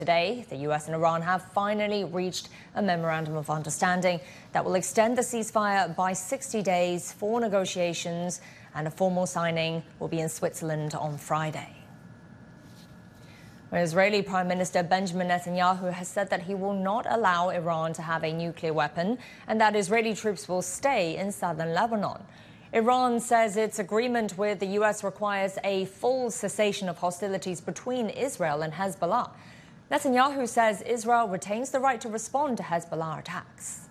Today, the U.S. and Iran have finally reached a memorandum of understanding that will extend the ceasefire by 60 days for negotiations, and a formal signing will be in Switzerland on Friday. Israeli Prime Minister Benjamin Netanyahu has said that he will not allow Iran to have a nuclear weapon and that Israeli troops will stay in southern Lebanon. Iran says its agreement with the U.S. requires a full cessation of hostilities between Israel and Hezbollah. Netanyahu says Israel retains the right to respond to Hezbollah attacks.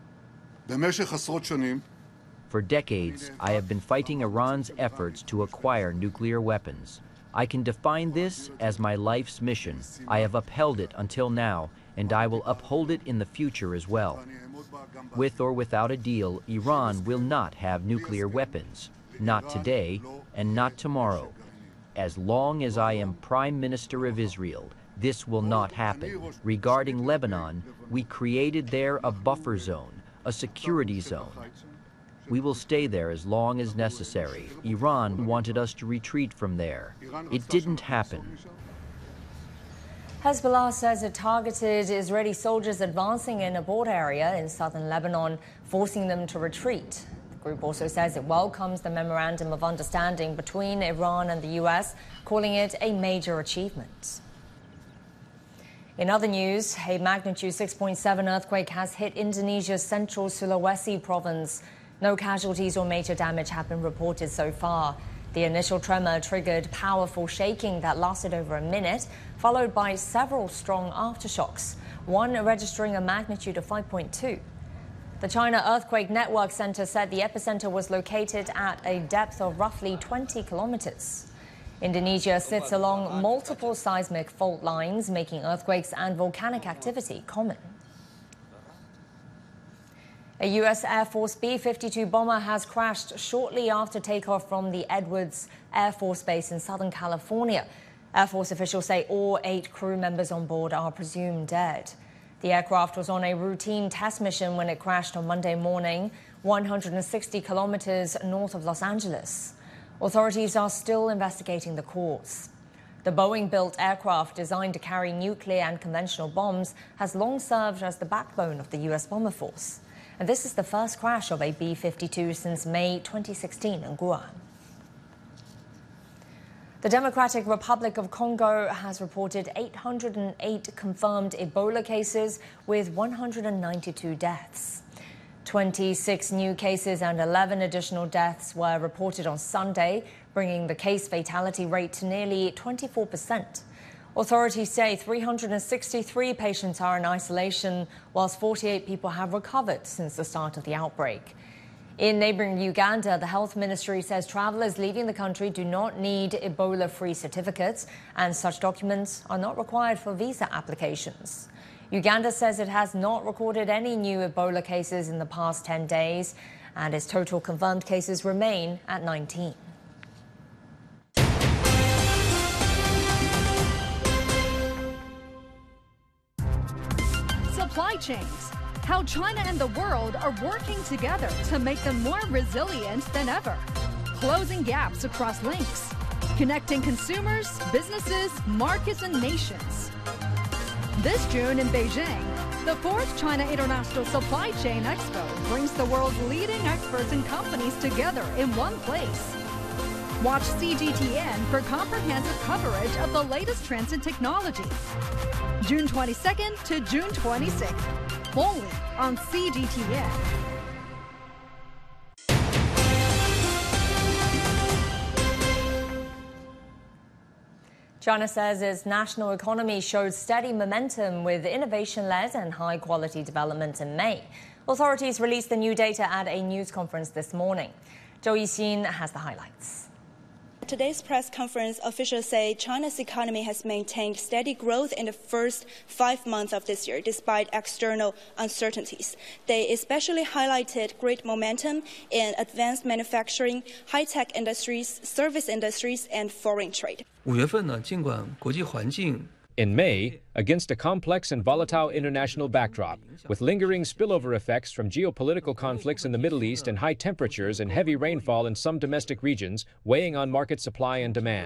For decades, I have been fighting Iran's efforts to acquire nuclear weapons. I can define this as my life's mission. I have upheld it until now, and I will uphold it in the future as well. With or without a deal, Iran will not have nuclear weapons. Not today, and not tomorrow. As long as I am Prime Minister of Israel, this will not happen. Regarding Lebanon, we created there a buffer zone, a security zone. We will stay there as long as necessary. Iran wanted us to retreat from there. It didn't happen. Hezbollah says it targeted Israeli soldiers advancing in a border area in southern Lebanon, forcing them to retreat. The group also says it welcomes the memorandum of understanding between Iran and the U.S., calling it a major achievement. In other news, a magnitude 6.7 earthquake has hit Indonesia's central Sulawesi province. No casualties or major damage have been reported so far. The initial tremor triggered powerful shaking that lasted over a minute, followed by several strong aftershocks, one registering a magnitude of 5.2. The China Earthquake Network Center said the epicenter was located at a depth of roughly 20 kilometers. Indonesia sits along multiple seismic fault lines, making earthquakes and volcanic activity common. A U.S. Air Force B-52 bomber has crashed shortly after takeoff from the Edwards Air Force Base in Southern California. Air Force officials say all 8 crew members on board are presumed dead. The aircraft was on a routine test mission when it crashed on Monday morning, 160 kilometers north of Los Angeles. Authorities are still investigating the cause. The Boeing-built aircraft, designed to carry nuclear and conventional bombs, has long served as the backbone of the U.S. bomber force. And this is the first crash of a B-52 since May 2016 in Guam. The Democratic Republic of Congo has reported 808 confirmed Ebola cases with 192 deaths. 26 new cases and 11 additional deaths were reported on Sunday, bringing the case fatality rate to nearly 24%. Authorities say 363 patients are in isolation, whilst 48 people have recovered since the start of the outbreak. In neighboring Uganda, the health ministry says travelers leaving the country do not need Ebola-free certificates, and such documents are not required for visa applications. Uganda says it has not recorded any new Ebola cases in the past 10 days, and its total confirmed cases remain at 19. Supply chains. How China and the world are working together to make them more resilient than ever. Closing gaps across links. Connecting consumers, businesses, markets, and nations. This June in Beijing, the 4th China International Supply Chain Expo brings the world's leading experts and companies together in one place. Watch CGTN for comprehensive coverage of the latest trends in technology. June 22nd to June 26th, only on CGTN. China says its national economy showed steady momentum with innovation-led and high-quality development in May. Authorities released the new data at a news conference this morning. Zhou Yixin has the highlights. At today's press conference, officials say China's economy has maintained steady growth in the first 5 months of this year, despite external uncertainties. They especially highlighted great momentum in advanced manufacturing, high-tech industries, service industries, and foreign trade. 5月份呢，尽管国际环境 In May, against a complex and volatile international backdrop, with lingering spillover effects from geopolitical conflicts in the Middle East and high temperatures and heavy rainfall in some domestic regions weighing on market supply and demand,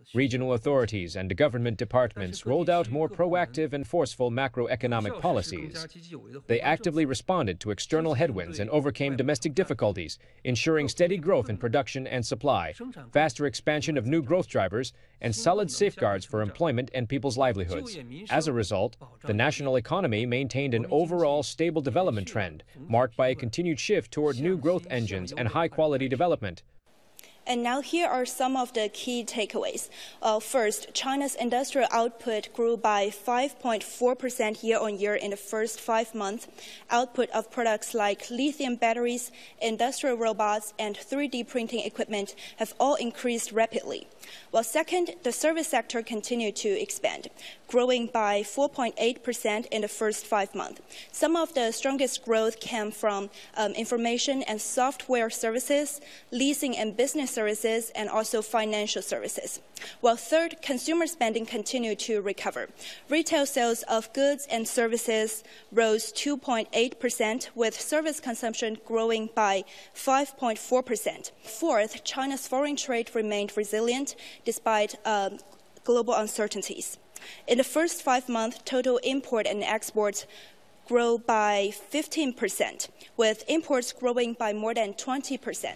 regional authorities and government departments rolled out more proactive and forceful macroeconomic policies. They actively responded to external headwinds and overcame domestic difficulties, ensuring steady growth in production and supply, faster expansion of new growth drivers, and solid safeguards for employment and people's livelihoods. As a result, the national economy maintained an overall stable development trend, marked by a continued shift toward new growth engines and high-quality development. And now here are some of the key takeaways. First, China's industrial output grew by 5.4% year-on-year in the first 5 months. Output of products like lithium batteries, industrial robots, and 3D printing equipment have all increased rapidly. While second, the service sector continued to expand, growing by 4.8% in the first 5 months. Some of the strongest growth came from information and software services, leasing and business services, and also financial services. While third, consumer spending continued to recover. Retail sales of goods and services rose 2.8%, with service consumption growing by 5.4%. Fourth, China's foreign trade remained resilient despite global uncertainties. In the first 5 months, total import and exports grew by 15%, with imports growing by more than 20%.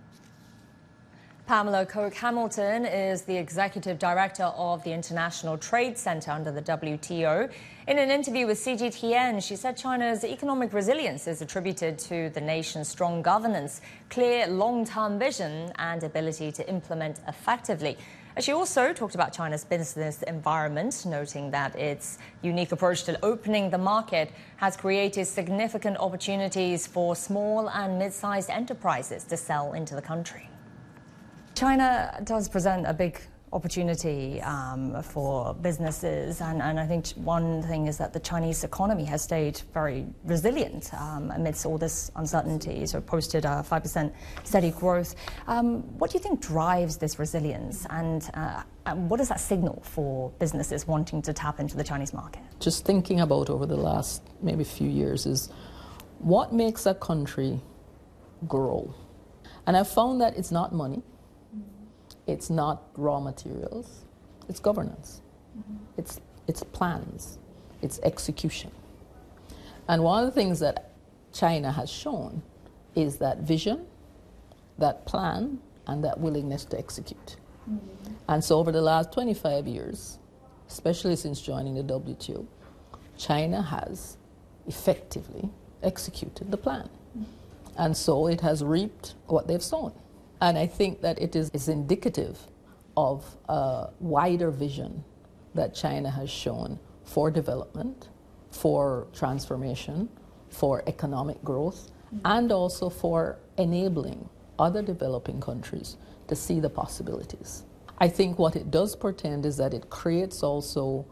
Pamela Coke-Hamilton is the Executive Director of the International Trade Center under the WTO. In an interview with CGTN, she said China's economic resilience is attributed to the nation's strong governance, clear long-term vision, and ability to implement effectively. She also talked about China's business environment, noting that its unique approach to opening the market has created significant opportunities for small and mid-sized enterprises to sell into the country. China does present a big opportunity for businesses, and I think one thing is that the Chinese economy has stayed very resilient amidst all this uncertainty, so posted a 5% steady growth. What do you think drives this resilience, and what does that signal for businesses wanting to tap into the Chinese market? Just thinking about over the last maybe few years is what makes a country grow. And I've found that it's not money. It's not raw materials, it's governance, it's plans, it's execution. And one of the things that China has shown is that vision, that plan, and that willingness to execute. And so over the last 25 years, especially since joining the WTO, China has effectively executed the plan. And so it has reaped what they've sown. And I think that it is indicative of a wider vision that China has shown for development, for transformation, for economic growth, and also for enabling other developing countries to see the possibilities. I think what it does portend is that it creates also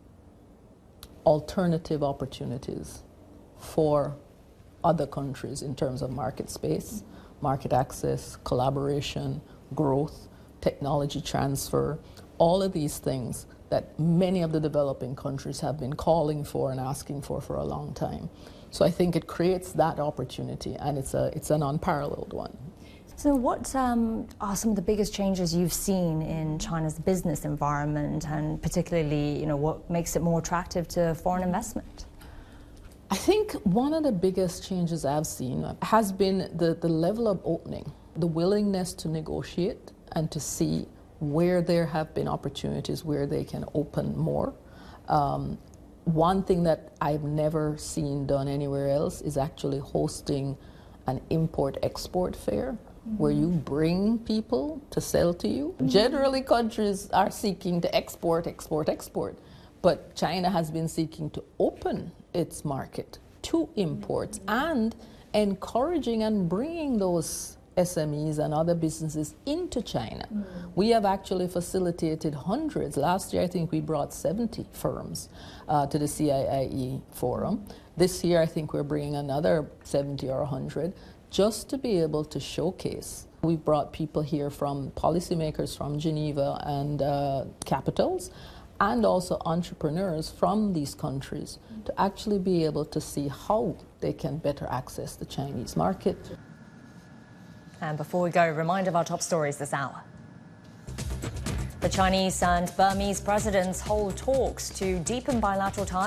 alternative opportunities for other countries in terms of market space, market access, collaboration, growth, technology transfer, all of these things that many of the developing countries have been calling for and asking for a long time. So I think it creates that opportunity, and it's an unparalleled one. So what are some of the biggest changes you've seen in China's business environment, and particularly, what makes it more attractive to foreign investment? I think one of the biggest changes I've seen has been the level of opening, the willingness to negotiate and to see where there have been opportunities where they can open more. One thing that I've never seen done anywhere else is actually hosting an import-export fair where you bring people to sell to you. Generally, countries are seeking to export, but China has been seeking to open its market to imports and encouraging and bringing those SMEs and other businesses into China. We have actually facilitated hundreds. Last year, I think we brought 70 firms to the CIIE forum. This year, I think we're bringing another 70 or 100 just to be able to showcase. We've brought people here from policymakers from Geneva and capitals, and also entrepreneurs from these countries to actually be able to see how they can better access the Chinese market. And before we go, a reminder of our top stories this hour. The Chinese and Burmese presidents hold talks to deepen bilateral ties.